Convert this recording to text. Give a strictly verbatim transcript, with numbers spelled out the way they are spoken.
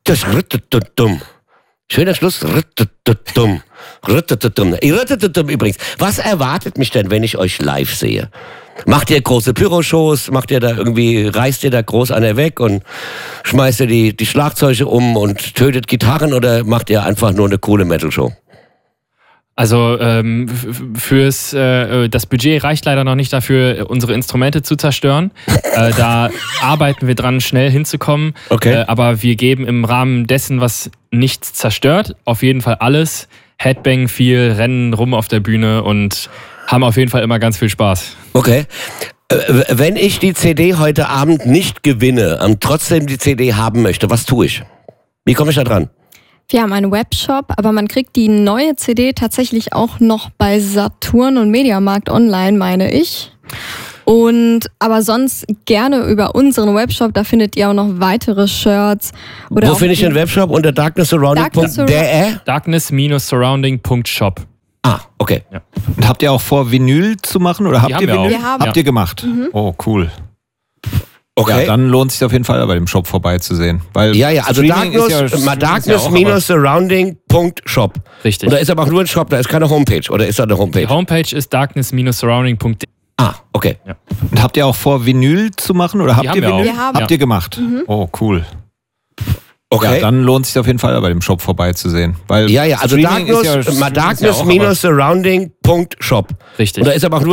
Das Rüttetutum. Schöner Schluss. Rüttetutum. Rüttetutum. Rüttetutum übrigens. Was erwartet mich denn, wenn ich euch live sehe? Macht ihr große Pyroshows? Macht ihr da irgendwie, reißt ihr da groß einer weg und schmeißt ihr die, die Schlagzeuge um und tötet Gitarren oder macht ihr einfach nur eine coole Metal-Show? Also ähm, fürs äh, das Budget reicht leider noch nicht dafür, unsere Instrumente zu zerstören. äh, da arbeiten wir dran, schnell hinzukommen. Okay. Äh, aber wir geben im Rahmen dessen, was nichts zerstört, auf jeden Fall alles. Headbang viel, rennen rum auf der Bühne und haben auf jeden Fall immer ganz viel Spaß. Okay. Äh, wenn ich die C D heute Abend nicht gewinne und trotzdem die C D haben möchte, was tue ich? Wie komme ich da dran? Wir haben einen Webshop, aber man kriegt die neue C D tatsächlich auch noch bei Saturn und Mediamarkt online, meine ich. Und aber sonst gerne über unseren Webshop, da findet ihr auch noch weitere Shirts. Oder Wo finde ich den Webshop? Unter darkness surrounding punkt de? darkness surrounding punkt shop. Ah, okay. Ja. Und habt ihr auch vor, Vinyl zu machen? Oder habt Die ihr haben wir Vinyl? auch. Wir haben. Habt ihr gemacht? Mhm. Oh, cool. Okay. Ja, dann lohnt es sich auf jeden Fall, bei dem Shop vorbeizusehen. Weil Ja, ja, also Streaming ist ja- darkness, Streaming ist ja auch, surrounding punkt shop. Richtig. Oder ist aber auch nur ein Shop, da ist keine Homepage. Oder ist da eine Die Homepage? Homepage ist darkness surrounding punkt de. Ah, okay. Ja. Und habt ihr auch vor, Vinyl zu machen? Oder habt haben ihr wir Vinyl? auch. Wir haben. Habt ihr gemacht? Oh, cool. Okay. Ja, dann lohnt es sich auf jeden Fall, bei dem Shop vorbeizusehen. Weil Ja, ja, also Streaming ist ja- darkness, Streaming ist ja auch, aber- darkness surrounding punkt shop. Richtig. Oder ist aber auch nur